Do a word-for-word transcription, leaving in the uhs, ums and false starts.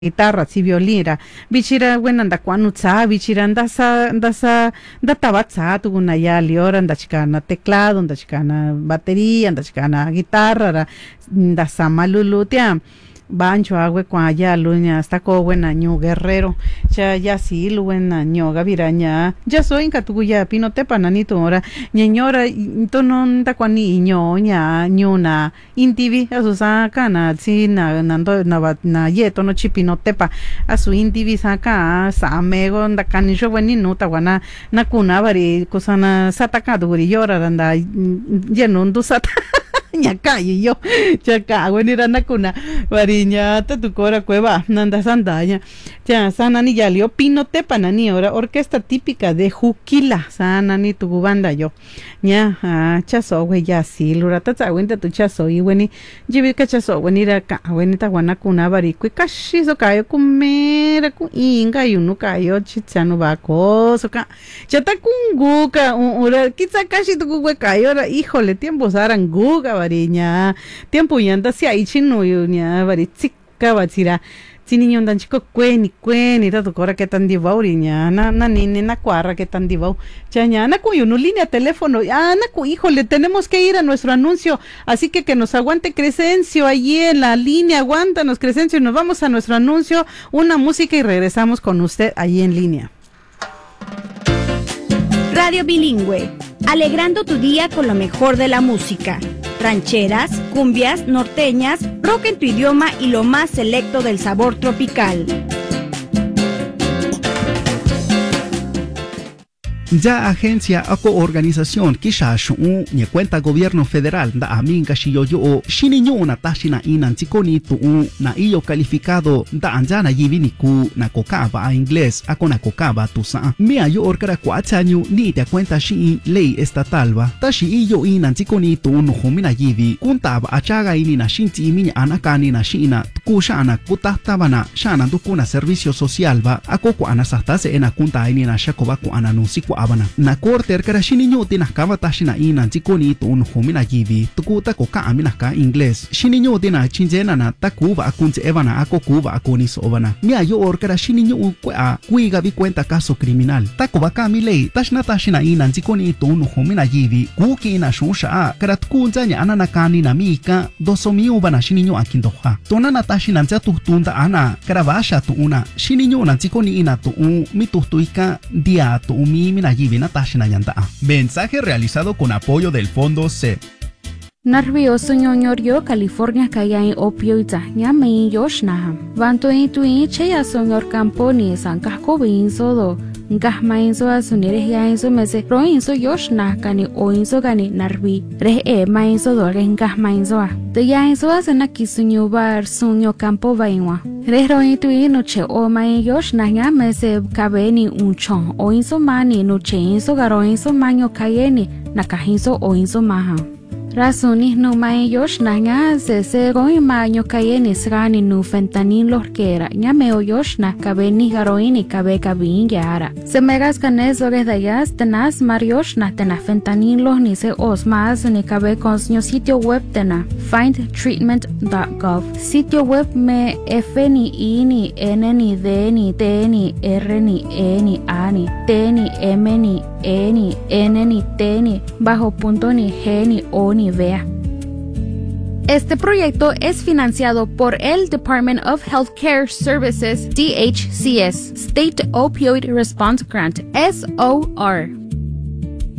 guitarra, si violira, bichira bueno anda cuando tsa, bichira anda sa, anda sa, anda tabatsa, tu una ya liora, anda chicana teclado, anda chicana batería, anda chicana guitarra, anda sa malulutia. Bancho agua kwa ya luña hasta ko buena ñu guerrero cha ya sí lu buena ñu gaviraña ya soy en catuya pino te pananito ora ñeñora to no nda kwani ño ña ñuna intivi asu saka na si na nando na na yeto no chipino tepa asu intivi saka sa amego nda kanisho bueni nuta wana na kuna bari kosana sataka duri yora nda yenundu sata ñaka y yo chaka bueno era na kuna variña ta tu cora cueva nanda sandaña ya sana ni ya lio pino tepa nani ahora orquesta típica de Juquila sana ni tu banda yo ña ah chaso we ya sí lura ta ta wenta tu chaso y weni jibi ka chaso weni ra ka weni ta wana kuna vari ku kashi so kayo kumera ku inga yunu kayo chichano ba ko so ka chata kunguka ura kitsa kashi tu ku kayo ra híjole tiempo saranguga variña tiempo yanda si ahí chino yo ña vari tsika batira si niño dan chico cueni cueni ta tu cora que tan divauriña na na ni na cuarra que tan divau chaña na cuyo no línea teléfono ah na cu híjole tenemos que ir a nuestro anuncio así que que nos aguante Crescencio allí en la línea aguántanos Crescencio nos vamos a nuestro anuncio una música y regresamos con usted allí en línea. Radio Bilingüe, alegrando tu día con lo mejor de la música. Rancheras, cumbias, norteñas, rock en tu idioma y lo más selecto del sabor tropical. Ya agencia o organización kisha shu ni cuenta gobierno federal da aminga shiyo yo shini nyo na tashina ina ntikoni tu na iyo calificado da anjana yivini ku na kokaba a inglés a kona kokaba tu sa mia yo orkara kwatsanyu ni te cuenta shi ley estatal ba tashi iyo ina ntikoni tu no humina yivi kuntaba achaga ini na shinti iminya anakani na shina kushana kutatabana shana dukuna servicio social ba akoko anasastase ena kunta ini na shakoba ku ananusiku abana na korte erkara shini nyote na kava tashina ina ntikoni tu no humina yivi tukuta koka amina ka inglés shini nyote na chinjena na takuva akunze evana akokuva akoni sobana mia yo orkara shini nyo kwa kuiga vi cuenta caso criminal takuva ka mi lei tashna tashina ina ntikoni tu no humina yivi kuki na shusha kara tukunza nya anana kani na mika dosomi ubana shini nyo akindoha tonana tashina ntia tutunda ana kara vasha tu una shini nyo na ntikoni ina tu mi tutuika dia tu mi mina mensaje realizado con apoyo del Fondo C. Nervioso ñoñorio California kaya en opioida ñame yoshna vanto en tu cheya señor camponi san casco binso do ngahma inso asunire ya inso mese ro inso yoshna kani o inso kani narvi re e ma inso do re ngahma inso de ya inso asena kisunyo bar sunyo campo vainwa re ro in tu no che o ma yoshna ñame se kabeni un chon o inso mani no che inso garo inso maño kayeni nakahinso o inso maha Razones no mayos nanga se se goi maño kayeni srani no fentanil lorquera nya meo yoshna kabeni garoini kabe kabin yara se megas canes ores dayas tenas marioshna tena fentanil los ni se osmas ni kabe consnyo sitio web tena find treatment dot gov sitio web me f ni i ni n ni d ni t ni r ni e ni a ni t ni m ni e ni n ni t ni bajo punto ni g ni o ni vea. Este proyecto es financiado por el Department of Healthcare Services, D H C S, State Opioid Response Grant, S O R.